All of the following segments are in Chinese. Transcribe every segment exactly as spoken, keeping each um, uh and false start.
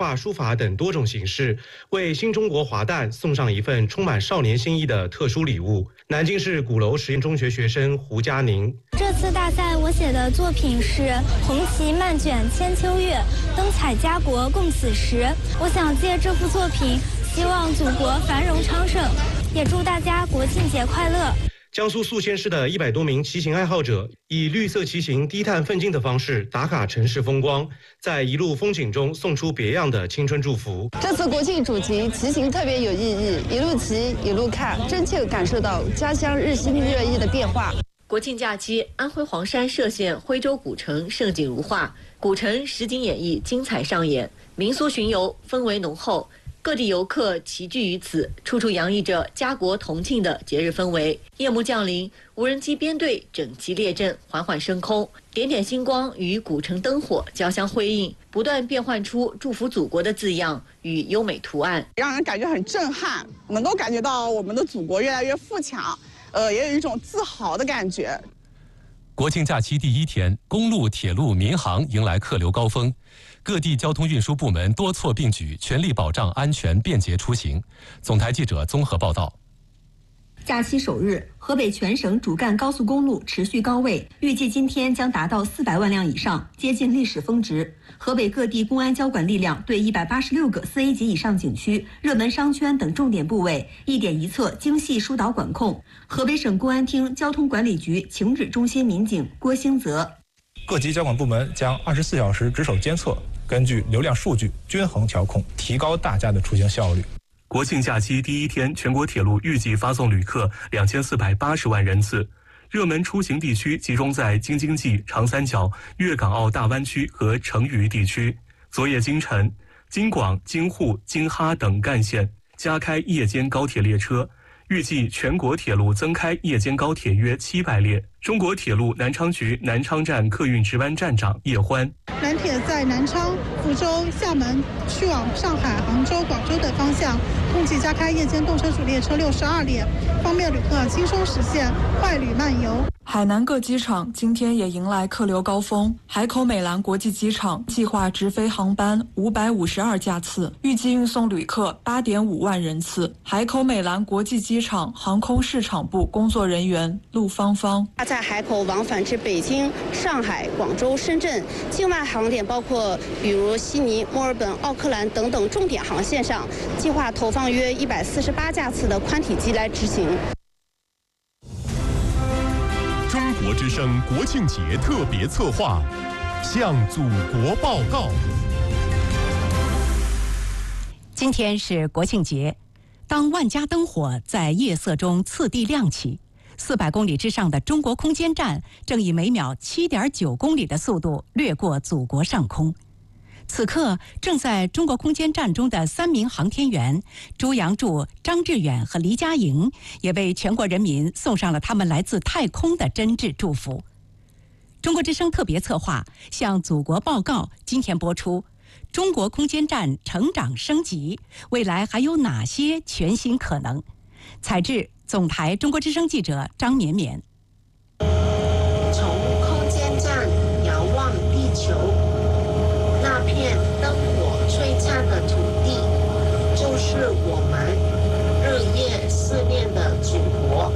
画、书法等多种形式，为新中国华诞送上一份充满少年心意的特殊礼物。南京市鼓楼实验中学学生胡佳宁， 这次大赛我写的作品是《红旗漫卷千秋月，灯彩家国共此时》。我想借这幅作品，希望祖国繁荣昌盛，也祝大家国庆节快乐。 江苏宿迁市的一百多名骑行爱好者以绿色骑行低碳奋进的方式打卡城市风光，在一路风景中送出别样的青春祝福。 这次国庆主题骑行特别有意义，一路骑一路看，真切感受到家乡日新月异的变化。 国庆假期，安徽黄山歙县徽州古城盛景如画，古城实景演绎精彩上演，民俗巡游氛围浓厚。各地游客齐聚于此，处处洋溢着家国同庆的节日氛围。夜幕降临，无人机编队整齐列阵，缓缓升空，点点星光与古城灯火交相辉映，不断变换出祝福祖国的字样与优美图案， 让人感觉很震撼，能够感觉到我们的祖国越来越富强，呃，也有一种自豪的感觉。 国庆假期第一天，公路、铁路、民航迎来客流高峰。各地交通运输部门多措并举，全力保障安全便捷出行。总台记者综合报道。 假期首日，河北全省主干高速公路持续高位，预计今天将达到四百万辆以上，接近历史峰值。河北各地公安交管力量对一百八十六个四 A 级以上景区、热门商圈等重点部位一点一策精细疏导管控。河北省公安厅交通管理局情指中心民警郭兴泽， 各级交管部门将二十四小时值守监测，根据流量数据均衡调控，提高大家的出行效率。 国庆假期第一天，全国铁路预计发送旅客两千四百八十万人次。热门出行地区集中在京津冀、长三角、粤港澳大湾区和成渝地区。昨夜今晨，京广、京沪、京哈等干线加开夜间高铁列车，预计全国铁路增开夜间高铁约七百列。中国铁路南昌局南昌站客运值班站长叶欢， 南铁在南昌、福州、厦门去往上海、杭州、广州等方向，共计加开夜间动车主列车六十二列，方便旅客轻松实现快旅慢游。 海南各机场今天也迎来客流高峰，海口美兰国际机场计划直飞航班五百五十二架次，预计运送旅客八点五万人次。海口美兰国际机场航空市场部工作人员陆芳芳， 在海口往返至北京、上海、广州、深圳境外航点，包括比如悉尼、墨尔本、奥克兰等等重点航线上，计划投放约一百四十八架次的宽体机来执行。 中国之声国庆节特别策划，向祖国报告。 今天是国庆节，当万家灯火在夜色中次第亮起，四百公里之上的中国空间站正以每秒七点九公里的速度掠过祖国上空。此刻，正在中国空间站中的三名航天员朱杨柱、张志远和黎佳莹，也为全国人民送上了他们来自太空的真挚祝福。中国之声特别策划向祖国报告，今天播出中国空间站成长升级，未来还有哪些全新可能？采制总台中国之声记者张绵绵。 从空间站遥望地球，那片灯火璀璨的土地，就是我们日夜思念的祖国。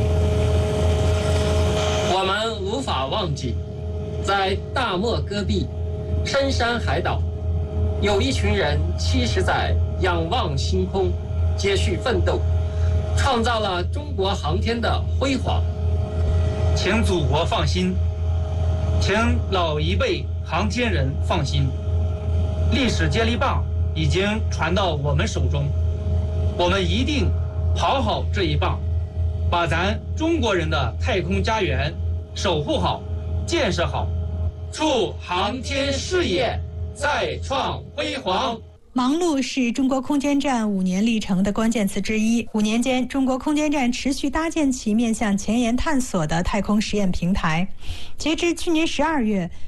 我们无法忘记，在大漠戈壁、深山海岛，有一群人七十载仰望星空，接续奋斗，创造了中国航天的辉煌。 请祖国放心，请老一辈航天人放心，历史接力棒已经传到我们手中，我们一定跑好这一棒，把咱中国人的太空家园守护好、建设好，祝航天事业再创辉煌。 忙碌是中国空间站五年历程的关键词之一。五年间，中国空间站持续搭建起面向前沿探索的太空实验平台。截至去年十二月，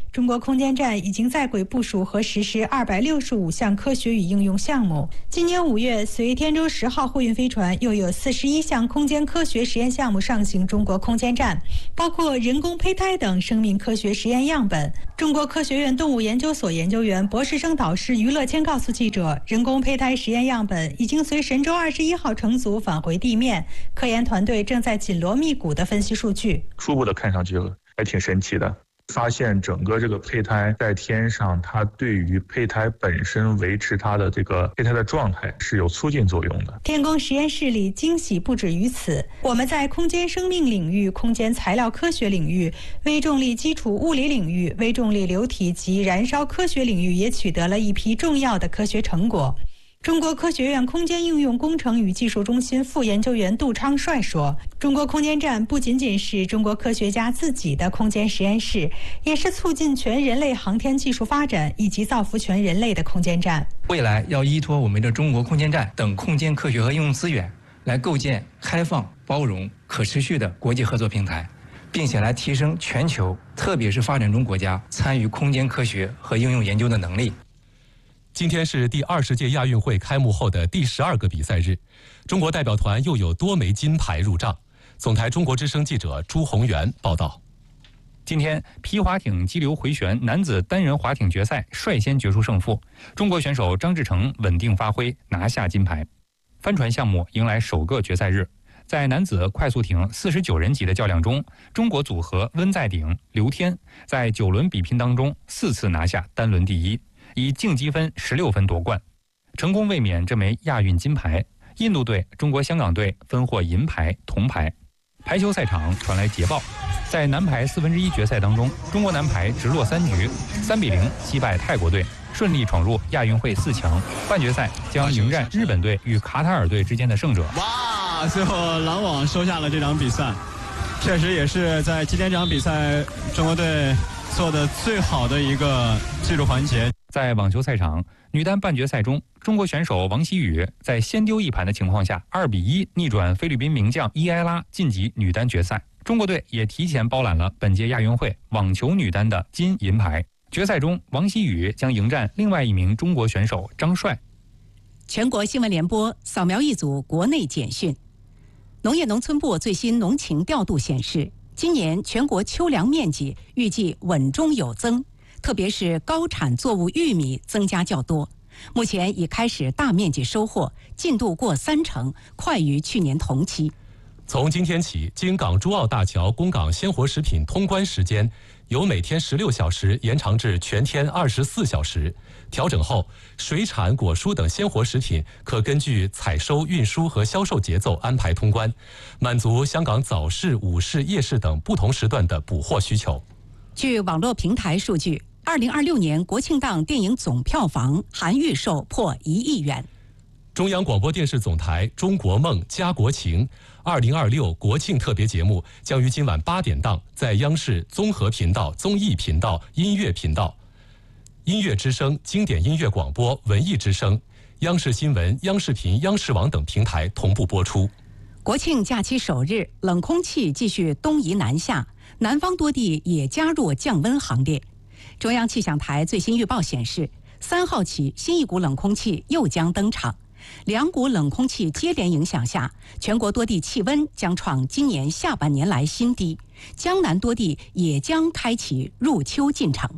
中国空间站已经在轨部署和实施二百六十五项科学与应用项目。今年五月，随天舟十号货运飞船又有四十一项空间科学实验项目上行中国空间站，包括人工胚胎等生命科学实验样本。中国科学院动物研究所研究员、博士生导师于乐谦告诉记者，人工胚胎实验样本已经随神舟二十一号乘组返回地面，科研团队正在紧锣密鼓地分析数据。 初步的看上去还挺神奇的，发现整个这个胚胎在天上，它对于胚胎本身维持它的这个胚胎的状态是有促进作用的。 天宫实验室里惊喜不止于此，我们在空间生命领域、空间材料科学领域、微重力基础物理领域、微重力流体及燃烧科学领域也取得了一批重要的科学成果。中国科学院空间应用工程与技术中心副研究员杜昌帅说，中国空间站不仅仅是中国科学家自己的空间实验室，也是促进全人类航天技术发展以及造福全人类的空间站。 未来要依托我们的中国空间站等空间科学和应用资源，来构建开放、包容、可持续的国际合作平台，并且来提升全球，特别是发展中国家参与空间科学和应用研究的能力。 今天是第二十届亚运会开幕后的第十二个比赛日，中国代表团又有多枚金牌入账。总台中国之声记者朱宏元报道。 今天皮划艇激流回旋男子单人划艇决赛率先决出胜负，中国选手张志成稳定发挥，拿下金牌。帆船项目迎来首个决赛日，在男子快速艇四十九人级的较量中，中国组合温在鼎、刘天在九轮比拼当中四次拿下单轮第一，以净积分十六分夺冠，成功卫冕这枚亚运金牌。印度队、中国香港队分获银牌、铜牌。排球赛场传来捷报，在男排四分之一决赛当中，中国男排直落三局，三比零击败泰国队，顺利闯入亚运会四强。半决赛将迎战日本队与卡塔尔队之间的胜者。 哇！最后篮网收下了这场比赛，确实也是在今天这场比赛中国队做的最好的一个技术环节。 在网球赛场，女单半决赛中，中国选手王希雨在先丢一盘的情况下，二比一逆转菲律宾名将伊埃拉，晋级女单决赛。中国队也提前包揽了本届亚运会网球女单的金银牌。决赛中，王希雨将迎战另外一名中国选手张帅。 全国新闻联播扫描一组国内简讯。农业农村部最新农情调度显示，今年全国秋粮面积预计稳中有增，特别是高产作物玉米增加较多，目前已开始大面积收获，进度过三成，快于去年同期。 从今天起，京港珠澳大桥供港鲜活食品通关时间由每天十六小时延长至全天二十四小时。调整后，水产、果蔬等鲜活食品可根据采收、运输和销售节奏安排通关，满足香港早市、午市、夜市等不同时段的补货需求。 据网络平台数据，二零二六年国庆档电影总票房含预售破一亿元。 中央广播电视总台《中国梦·家国情》二零二六国庆特别节目将于今晚八点档在央视综合频道、综艺频道、音乐频道、音乐之声、经典音乐广播、文艺之声、央视新闻、央视频、央视网等平台同步播出。 国庆假期首日，冷空气继续东移南下，南方多地也加入降温行列。中央气象台最新预报显示，三号起新一股冷空气又将登场。两股冷空气接连影响下，全国多地气温将创今年下半年来新低，江南多地也将开启入秋进程。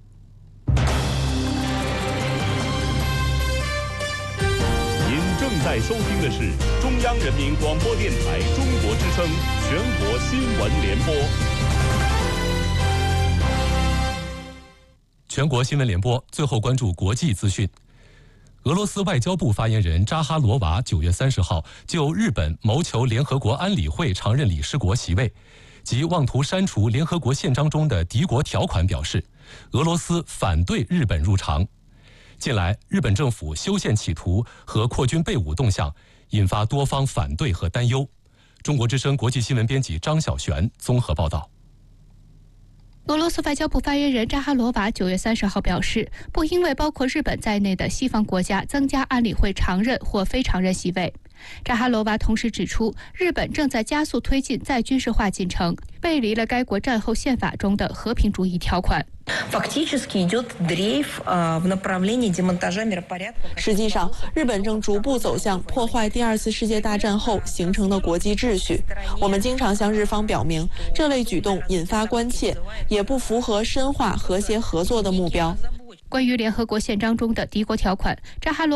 您正在收听的是中央人民广播电台中国之声全国新闻联播。 全国新闻联播，最后关注国际资讯。俄罗斯外交部发言人扎哈罗娃九月三十号就日本谋求联合国安理会常任理事国席位及妄图删除联合国宪章中的敌国条款表示，俄罗斯反对日本入常。近来，日本政府修宪企图和扩军备武动向引发多方反对和担忧。中国之声国际新闻编辑张小璇综合报道。 俄罗斯外交部发言人扎哈罗娃九月三十号表示，不因为包括日本在内的西方国家增加安理会常任或非常任席位。扎哈罗娃同时指出，日本正在加速推进再军事化进程，背离了该国战后宪法中的和平主义条款。 实际上，日本正逐步走向破坏第二次世界大战后形成的国际秩序。我们经常向日方表明，这类举动引发关切，也不符合深化和谐合作的目标。 关于联合国宪章中的敌国条款，扎哈罗